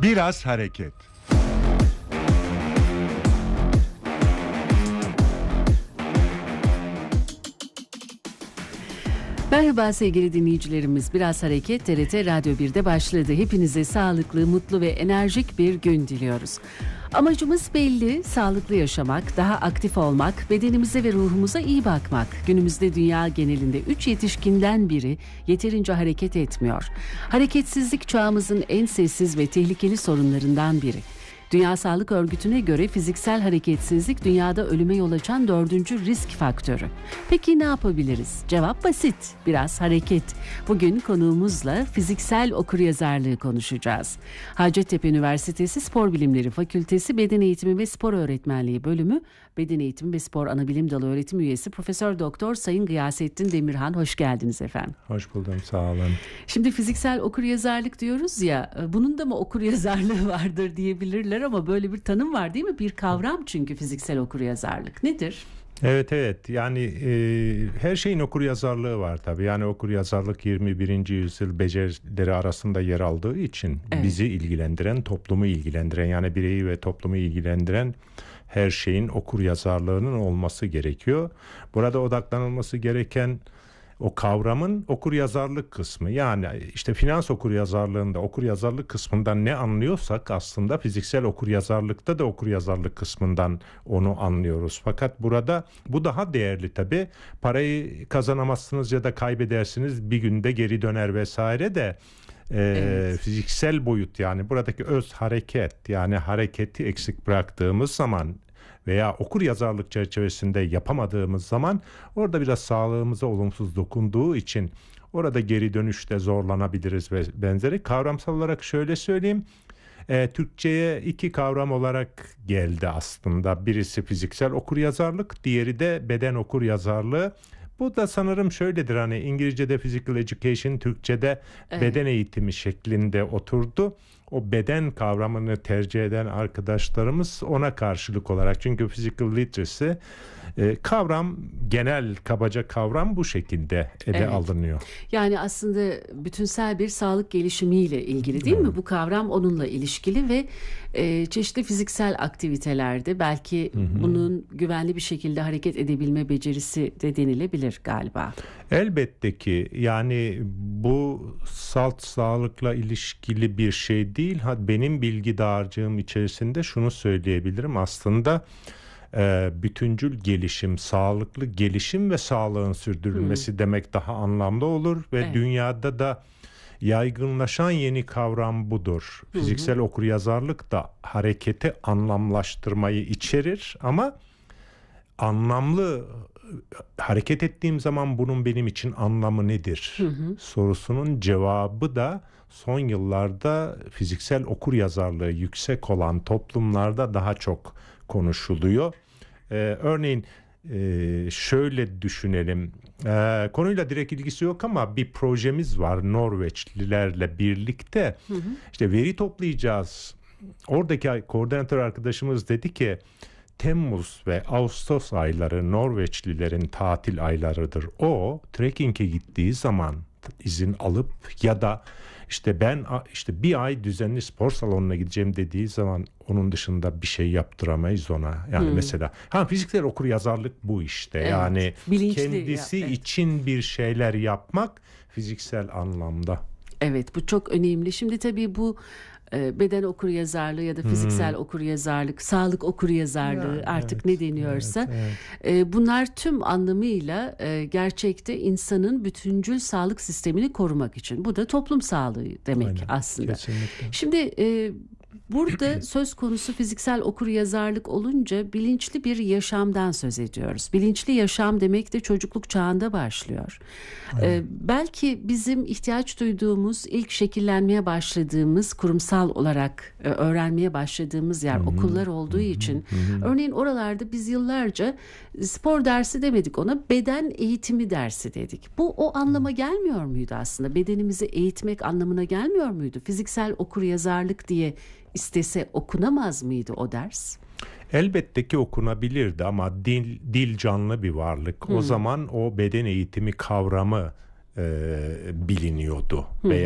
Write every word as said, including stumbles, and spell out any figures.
Biraz hareket. Merhaba sevgili dinleyicilerimiz. Biraz Hareket T R T Radyo birde başladı. Hepinize sağlıklı, mutlu ve enerjik bir gün diliyoruz. Amacımız belli, sağlıklı yaşamak, daha aktif olmak, bedenimize ve ruhumuza iyi bakmak. Günümüzde dünya genelinde üç yetişkinden biri yeterince hareket etmiyor. Hareketsizlik çağımızın en sessiz ve tehlikeli sorunlarından biri. Dünya Sağlık Örgütü'ne göre fiziksel hareketsizlik dünyada ölüme yol açan dördüncü risk faktörü. Peki ne yapabiliriz? Cevap basit, biraz hareket. Bugün konuğumuzla fiziksel okuryazarlığı konuşacağız. Hacettepe Üniversitesi Spor Bilimleri Fakültesi Beden Eğitimi ve Spor Öğretmenliği Bölümü Beden Eğitimi ve Spor Anabilim Dalı Öğretim Üyesi Profesör Doktor Sayın Gıyasettin Demirhan, hoş geldiniz efendim. Hoş buldum, sağ olun. Şimdi fiziksel okuryazarlık diyoruz ya, bunun da mı okuryazarlığı vardır diyebilirler ama böyle bir tanım var değil mi? Bir kavram çünkü fiziksel okuryazarlık. Nedir? Evet evet yani e, her şeyin okuryazarlığı var tabii. Yani okuryazarlık yirmi birinci yüzyıl becerileri arasında yer aldığı için evet. Bizi ilgilendiren, toplumu ilgilendiren, yani bireyi ve toplumu ilgilendiren her şeyin okuryazarlığının olması gerekiyor. Burada odaklanılması gereken o kavramın okuryazarlık kısmı, yani işte finans okuryazarlığında okuryazarlık kısmından ne anlıyorsak aslında fiziksel okuryazarlıkta da okuryazarlık kısmından onu anlıyoruz. Fakat burada bu daha değerli tabii. Parayı kazanamazsınız ya da kaybedersiniz, bir günde geri döner vesaire de e, evet. Fiziksel boyut, yani buradaki öz hareket, yani hareketi eksik bıraktığımız zaman veya okuryazarlık çerçevesinde yapamadığımız zaman orada biraz sağlığımıza olumsuz dokunduğu için orada geri dönüşte zorlanabiliriz ve benzeri. Kavramsal olarak şöyle söyleyeyim, e, Türkçe'ye iki kavram olarak geldi aslında. Birisi fiziksel okuryazarlık, diğeri de beden okuryazarlığı. Bu da sanırım şöyledir, hani İngilizce'de physical education, Türkçe'de evet. beden eğitimi şeklinde oturdu. O beden kavramını tercih eden arkadaşlarımız ona karşılık olarak, çünkü physical literacy e, kavram, genel kabaca kavram bu şekilde ele evet. alınıyor. Yani aslında bütünsel bir sağlık gelişimiyle ilgili değil evet. mi? Bu kavram onunla ilişkili ve e, çeşitli fiziksel aktivitelerde belki hı hı. bunun güvenli bir şekilde hareket edebilme becerisi de denilebilir galiba. Elbette ki, yani bu salt sağlıkla ilişkili bir şey değil. Ha, benim bilgi dağarcığım içerisinde şunu söyleyebilirim aslında. E, bütüncül gelişim, sağlıklı gelişim ve sağlığın sürdürülmesi hmm. demek daha anlamlı olur ve evet. dünyada da yaygınlaşan yeni kavram budur. Hmm. Fiziksel okuryazarlık da hareketi anlamlaştırmayı içerir ama anlamlı hareket ettiğim zaman bunun benim için anlamı nedir? Hı hı. Sorusunun cevabı da son yıllarda fiziksel okuryazarlığı yüksek olan toplumlarda daha çok konuşuluyor. Ee, örneğin e, şöyle düşünelim. Ee, konuyla direkt ilgisi yok ama bir projemiz var Norveçlilerle birlikte. Hı hı. İşte veri toplayacağız. Oradaki koordinatör arkadaşımız dedi ki Temmuz ve Ağustos ayları Norveçlilerin tatil aylarıdır. O trekking'e gittiği zaman izin alıp ya da işte ben işte bir ay düzenli spor salonuna gideceğim dediği zaman onun dışında bir şey yaptıramayız ona. Yani hmm. mesela ha fiziksel okuryazarlık bu işte. Evet. Yani bilinçli kendisi ya, evet. için bir şeyler yapmak fiziksel anlamda. Evet, bu çok önemli. Şimdi tabii bu beden okuryazarlığı ya da fiziksel hmm. okuryazarlık, sağlık okuryazarlığı ya, artık evet, ne deniyorsa evet, evet. bunlar tüm anlamıyla gerçekte insanın bütüncül sağlık sistemini korumak için. Bu da toplum sağlığı demek aynen, aslında. Kesinlikle. Şimdi burada söz konusu fiziksel okuryazarlık olunca bilinçli bir yaşamdan söz ediyoruz. Bilinçli yaşam demek de çocukluk çağında başlıyor. Ee, belki bizim ihtiyaç duyduğumuz, ilk şekillenmeye başladığımız, kurumsal olarak e, öğrenmeye başladığımız yer hmm. okullar olduğu hmm. için. Hmm. Örneğin oralarda biz yıllarca spor dersi demedik ona, beden eğitimi dersi dedik. Bu o anlama gelmiyor muydu aslında? Bedenimizi eğitmek anlamına gelmiyor muydu? Fiziksel okuryazarlık diye istese okunamaz mıydı o ders? Elbette ki okunabilirdi ama dil, dil canlı bir varlık. Hmm. O zaman o beden eğitimi kavramı e, biliniyordu. Hmm. Veya